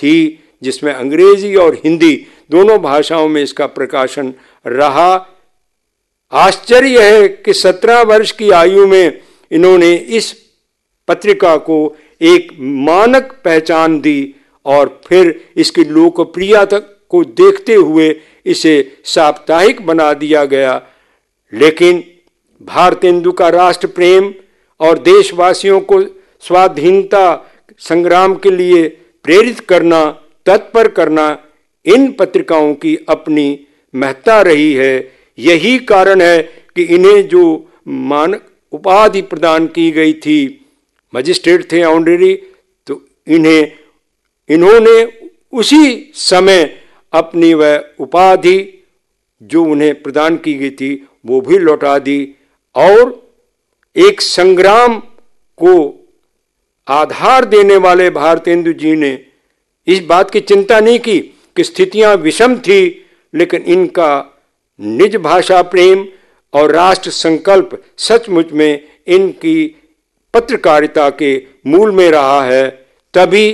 थी, जिसमें अंग्रेजी और हिंदी दोनों भाषाओं में इसका प्रकाशन रहा। आश्चर्य है कि 17 वर्ष की आयु में इन्होंने इस पत्रिका को एक मानक पहचान दी और फिर इसकी लोकप्रियता को देखते हुए इसे साप्ताहिक बना दिया गया। लेकिन भारतेंदु का राष्ट्र प्रेम और देशवासियों को स्वाधीनता संग्राम के लिए प्रेरित करना, तत्पर करना इन पत्रिकाओं की अपनी महत्ता रही है। यही कारण है कि इन्हें जो मानक उपाधि प्रदान की गई थी, मजिस्ट्रेट थे ऑनरेरी, तो इन्होंने उसी समय अपनी वह उपाधि जो उन्हें प्रदान की गई थी वो भी लौटा दी और एक संग्राम को आधार देने वाले भारतेंदु जी ने इस बात की चिंता नहीं की कि स्थितियां विषम थी, लेकिन इनका निज भाषा प्रेम और राष्ट्र संकल्प सचमुच में इनकी पत्रकारिता के मूल में रहा है। तभी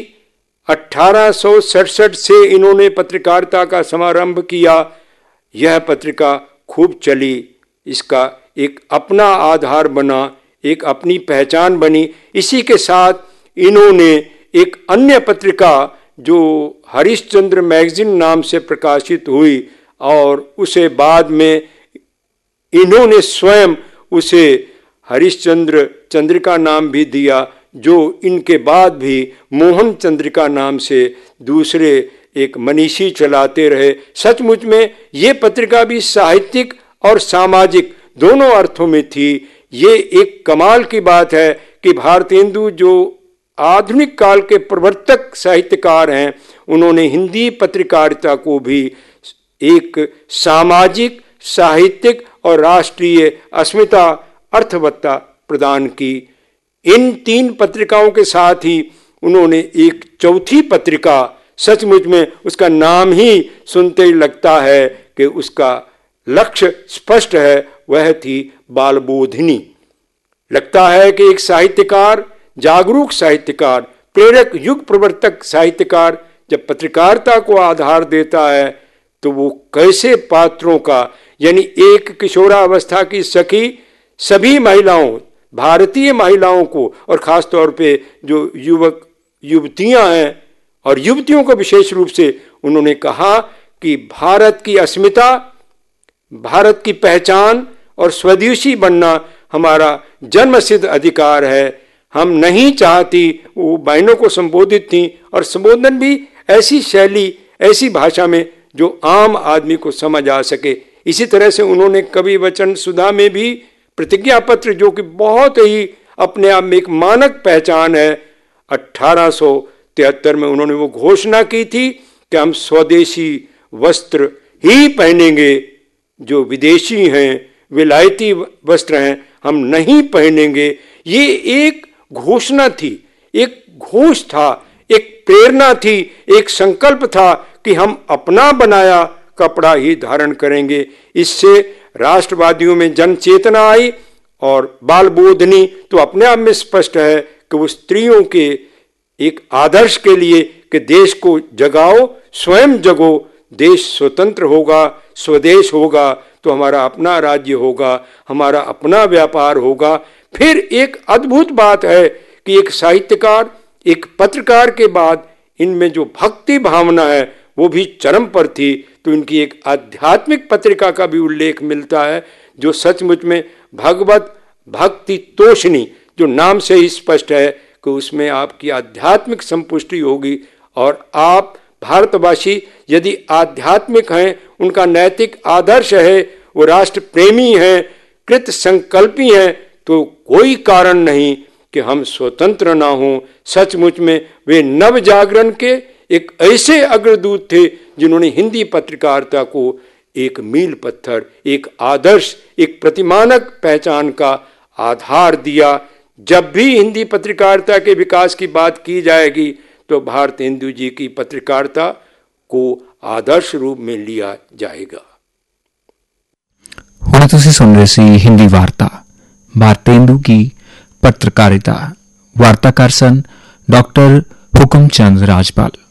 1867 से इन्होंने पत्रकारिता का समारंभ किया। यह पत्रिका खूब चली, इसका एक अपना आधार बना, एक अपनी पहचान बनी। इसी के साथ इन्होंने एक अन्य पत्रिका जो हरिश्चंद्र मैगजीन नाम से प्रकाशित हुई और उसे बाद में इन्होंने स्वयं उसे हरिश्चंद्र चंद्रिका नाम भी दिया, जो इनके बाद भी मोहन चंद्रिका नाम से दूसरे एक मनीषी चलाते रहे। सचमुच में ये पत्रिका भी साहित्यिक और सामाजिक दोनों अर्थों में थी। ये एक कमाल की बात है कि भारतेंदु जो आधुनिक काल के प्रवर्तक साहित्यकार हैं, उन्होंने हिंदी पत्रकारिता को भी एक सामाजिक, साहित्यिक और राष्ट्रीय अस्मिता, अर्थवत्ता प्रदान की। इन 3 पत्रिकाओं के साथ ही उन्होंने एक चौथी पत्रिका, सचमुच में उसका नाम ही सुनते ही लगता है कि उसका लक्ष्य स्पष्ट है, वह थी बालबोधिनी। लगता है कि एक साहित्यकार, जागरूक साहित्यकार, प्रेरक युग प्रवर्तक साहित्यकार जब पत्रकारिता को आधार देता है तो वो कैसे पात्रों का, यानी एक किशोरावस्था की सखी सभी महिलाओं, भारतीय महिलाओं को और खास तौर पे जो युवक युवतियां हैं और युवतियों को विशेष रूप से उन्होंने कहा कि भारत की अस्मिता, भारत की पहचान और स्वदेशी बनना हमारा जन्मसिद्ध अधिकार है। हम नहीं चाहती, वो बहनों को संबोधित थी और संबोधन भी ऐसी शैली, ऐसी भाषा में जो आम आदमी को समझ आ सके। इसी तरह से उन्होंने कवि वचन सुधा में भी प्रतिज्ञा पत्र, जो कि बहुत ही अपने आप में एक मानक पहचान है, 1873 में उन्होंने वो घोषणा की थी कि हम स्वदेशी वस्त्र ही पहनेंगे, जो विदेशी हैं, विलायती वस्त्र हैं, हम नहीं पहनेंगे। ये एक घोषणा थी, एक घोष था, एक प्रेरणा थी, एक संकल्प था कि हम अपना बनाया कपड़ा ही धारण करेंगे। इससे राष्ट्रवादियों में जन चेतना आई और बालबोधनी तो अपने आप में स्पष्ट है कि वो स्त्रियों के एक आदर्श के लिए कि देश को जगाओ, स्वयं जगो, देश स्वतंत्र होगा, स्वदेश होगा तो हमारा अपना राज्य होगा, हमारा अपना व्यापार होगा। फिर एक अद्भुत बात है कि एक साहित्यकार, एक पत्रकार के बाद इनमें जो भक्ति भावना है वो भी चरम पर थी। तो इनकी एक आध्यात्मिक पत्रिका का भी उल्लेख मिलता है, जो सचमुच में भगवत भक्ति तोषणी, जो नाम से ही स्पष्ट है कि उसमें आपकी आध्यात्मिक संपुष्टि होगी। और आप भारतवासी यदि आध्यात्मिक हैं, उनका नैतिक आदर्श है, वो राष्ट्र प्रेमी हैं, कृत संकल्पी हैं, तो कोई कारण नहीं कि हम स्वतंत्र ना हों। सचमुच में वे नव जागरण के एक ऐसे अग्रदूत थे जिन्होंने हिंदी पत्रकारिता को एक मील पत्थर, एक आदर्श, एक प्रतिमानक पहचान का आधार दिया। जब भी हिंदी पत्रकारिता के विकास की बात की जाएगी तो भारतेंदु जी की पत्रकारिता को आदर्श रूप में लिया जाएगा। हुण तुसीं सुन रहे सी हिंदी वार्ता भारतेंदु की पत्रकारिता। वार्ताकार सन डॉक्टर हुकमचंद राजपाल।